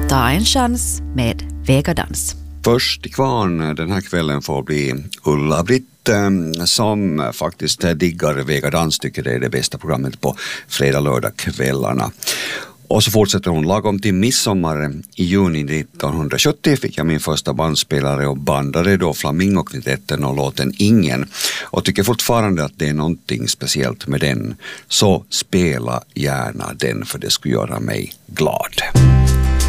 Ta en chans med Vegadans. Först i kvarn den här kvällen får bli Ulla-Britt som faktiskt diggar Vegadans, tycker det är det bästa programmet på fredag-lördag-kvällarna. Och så fortsätter hon. Lagom till midsommar i juni 1970 fick jag min första bandspelare och bandade då Flamingokvintetten och låten Ingen. Och tycker fortfarande att det är någonting speciellt med den. Så spela gärna den, för det skulle göra mig glad.